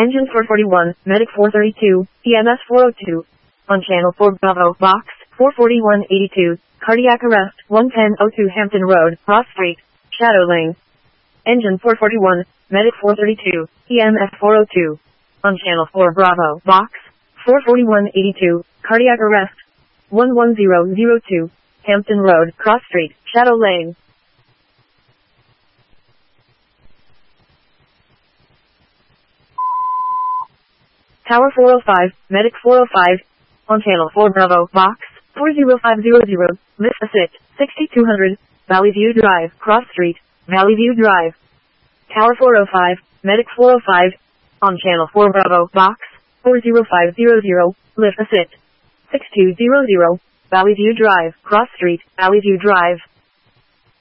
Engine 441, Medic 432, EMS 402. On channel 4 Bravo, box 44182, cardiac arrest 11002 Hampton Road, Cross Street, Shadow Lane. Engine 441, Medic 432, EMS 402. On channel 4 Bravo, box 44182, cardiac arrest 11002, Hampton Road, Cross Street, Shadow Lane. Tower 405, Medic 405, on channel 4 Bravo, box 40500, Miss Assist 6200, Valley View Drive, Cross Street, Valley View Drive. Tower 405, Medic 405, on channel 4 Bravo, box 40500, Lift Assist 6200, Valley View Drive, Cross Street, Valley View Drive.